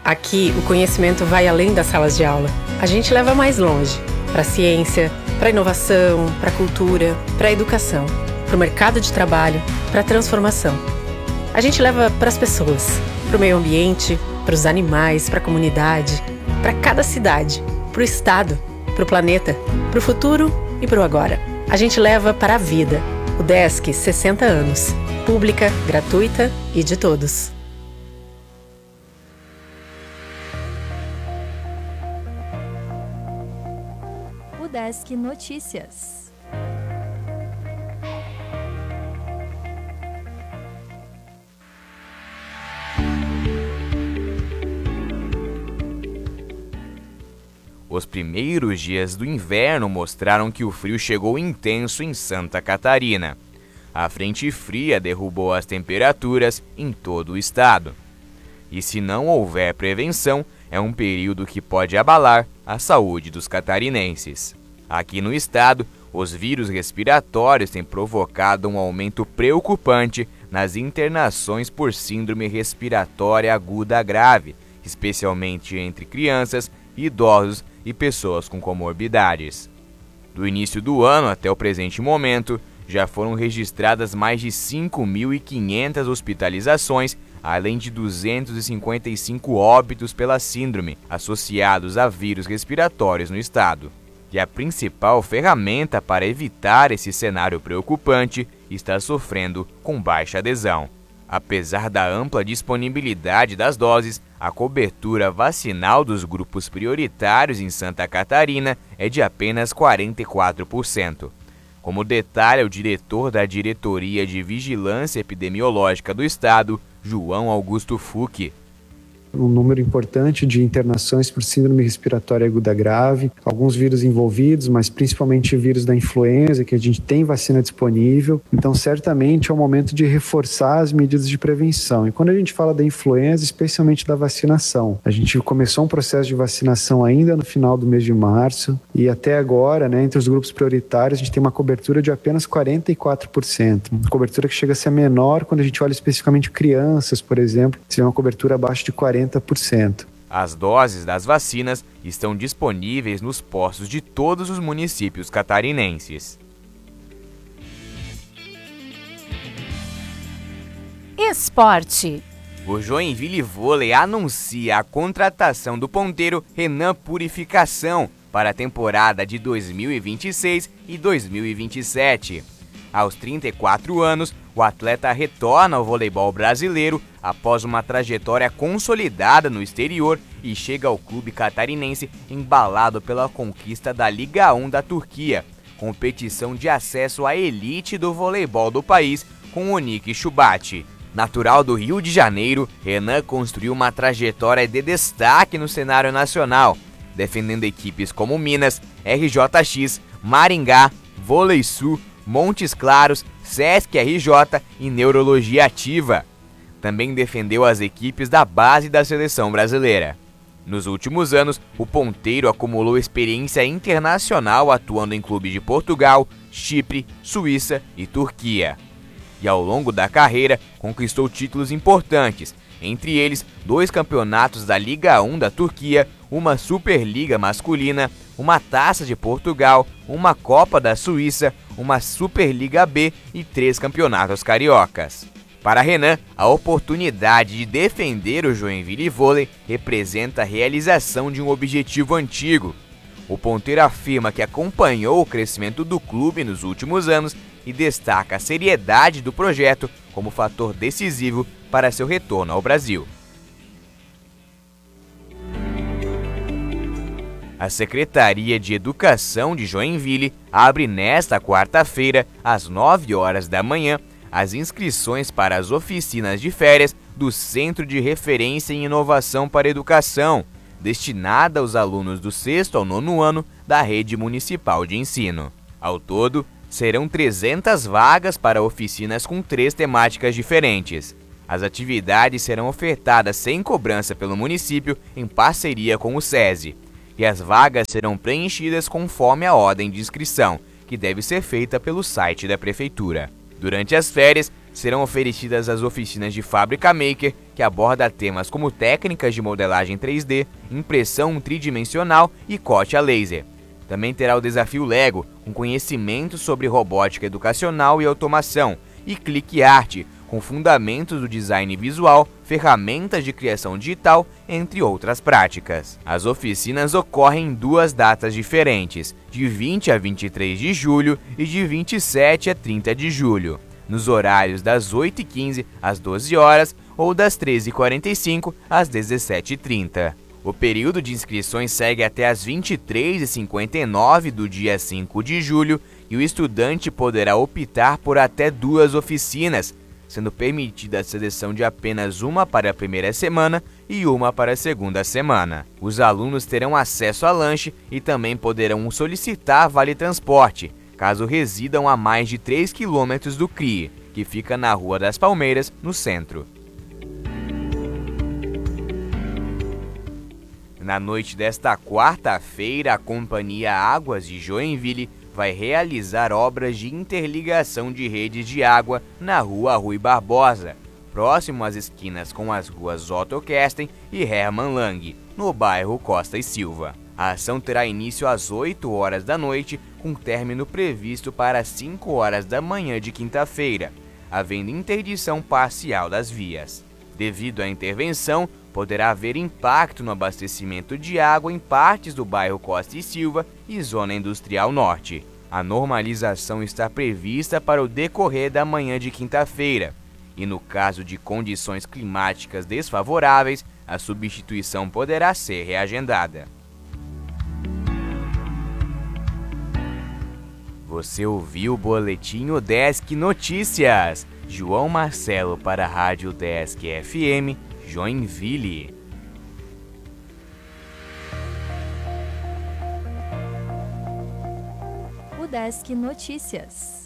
Aqui, o conhecimento vai além das salas de aula. A gente leva mais longe, para a ciência, para a inovação, para a cultura, para a educação, para o mercado de trabalho, para a transformação. A gente leva para as pessoas, para o meio ambiente, para os animais, para a comunidade, para cada cidade, para o estado, para o planeta, para o futuro e para o agora. A gente leva para a vida. O Desk 60 anos. Pública, gratuita e de todos. O Desk Notícias. Os primeiros dias do inverno mostraram que o frio chegou intenso em Santa Catarina. A frente fria derrubou as temperaturas em todo o estado. E se não houver prevenção, é um período que pode abalar a saúde dos catarinenses. Aqui no estado, os vírus respiratórios têm provocado um aumento preocupante nas internações por síndrome respiratória aguda grave, especialmente entre crianças, idosos e pessoas com comorbidades. Do início do ano até o presente momento, já foram registradas mais de 5.500 hospitalizações, além de 255 óbitos pela síndrome, associados a vírus respiratórios no estado. E a principal ferramenta para evitar esse cenário preocupante está sofrendo com baixa adesão. Apesar da ampla disponibilidade das doses, a cobertura vacinal dos grupos prioritários em Santa Catarina é de apenas 44%. Como detalha o diretor da Diretoria de Vigilância Epidemiológica do Estado, João Augusto Fucchi. Um número importante de internações por síndrome respiratória aguda grave, alguns vírus envolvidos, mas principalmente vírus da influenza, que a gente tem vacina disponível. Então, certamente é o momento de reforçar as medidas de prevenção. E quando a gente fala da influenza, especialmente da vacinação, a gente começou um processo de vacinação ainda no final do mês de março e até agora, entre os grupos prioritários, a gente tem uma cobertura de apenas 44%. Uma cobertura que chega a ser menor quando a gente olha especificamente crianças, por exemplo, se é uma cobertura abaixo de 40%. As doses das vacinas estão disponíveis nos postos de todos os municípios catarinenses. Esporte. O Joinville Vôlei anuncia a contratação do ponteiro Renan Purificação para a temporada de 2026 e 2027. Aos 34 anos, o atleta retorna ao voleibol brasileiro após uma trajetória consolidada no exterior e chega ao clube catarinense embalado pela conquista da Liga 1 da Turquia, competição de acesso à elite do voleibol do país, com Onik Shubati. Natural do Rio de Janeiro, Renan construiu uma trajetória de destaque no cenário nacional, defendendo equipes como Minas, RJX, Maringá, Vôlei Sul, Montes Claros, Sesc RJ e Neurologia Ativa. Também defendeu as equipes da base da seleção brasileira. Nos últimos anos, o ponteiro acumulou experiência internacional atuando em clubes de Portugal, Chipre, Suíça e Turquia. E ao longo da carreira, conquistou títulos importantes, entre eles 2 campeonatos da Liga 1 da Turquia, uma Superliga masculina, uma Taça de Portugal, uma Copa da Suíça, uma Superliga B e 3 campeonatos cariocas. Para Renan, a oportunidade de defender o Joinville Vôlei representa a realização de um objetivo antigo. O ponteiro afirma que acompanhou o crescimento do clube nos últimos anos e destaca a seriedade do projeto como fator decisivo para seu retorno ao Brasil. A Secretaria de Educação de Joinville abre nesta quarta-feira, às 9 horas da manhã, as inscrições para as oficinas de férias do Centro de Referência em Inovação para a Educação, destinada aos alunos do 6º ao 9º ano da Rede Municipal de Ensino. Ao todo, serão 300 vagas para oficinas com 3 temáticas diferentes. As atividades serão ofertadas sem cobrança pelo município em parceria com o SESI. E as vagas serão preenchidas conforme a ordem de inscrição, que deve ser feita pelo site da Prefeitura. Durante as férias, serão oferecidas as oficinas de Fábrica Maker, que que aborda temas como técnicas de modelagem 3D, impressão tridimensional e corte a laser. Também terá o desafio Lego, com conhecimento sobre robótica educacional e automação, e Click Art, com fundamentos do design visual, ferramentas de criação digital, entre outras práticas. As oficinas ocorrem em 2 datas diferentes, de 20 a 23 de julho e de 27 a 30 de julho, nos horários das 8h15 às 12 horas ou das 13h45 às 17h30. O período de inscrições segue até às 23h59 do dia 5 de julho e o estudante poderá optar por até 2 oficinas, sendo permitida a seleção de apenas uma para a primeira semana e uma para a segunda semana. Os alunos terão acesso a lanche e também poderão solicitar vale transporte, caso residam a mais de 3 km do CRIE, que fica na Rua das Palmeiras, no centro. Na noite desta quarta-feira, a Companhia Águas de Joinville vai realizar obras de interligação de redes de água na Rua Rui Barbosa, próximo às esquinas com as ruas Otto Kesten e Hermann Lang, no bairro Costa e Silva. A ação terá início às 8 horas da noite, com término previsto para as 5 horas da manhã de quinta-feira, havendo interdição parcial das vias. Devido à intervenção, poderá haver impacto no abastecimento de água em partes do bairro Costa e Silva e Zona Industrial Norte. A normalização está prevista para o decorrer da manhã de quinta-feira, e no caso de condições climáticas desfavoráveis, a substituição poderá ser reagendada. Você ouviu o Boletim UDESC Notícias. João Marcelo para a Rádio UDESC FM, Joinville. UDESC Notícias.